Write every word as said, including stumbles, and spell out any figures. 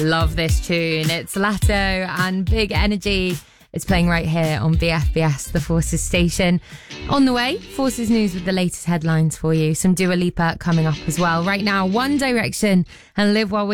Love this tune. It's Latto and Big Energy. It's playing right here on B F B S, the Forces station. On the way, Forces News with the latest headlines for you. Some Dua Lipa coming up as well. Right now, One Direction and Live While We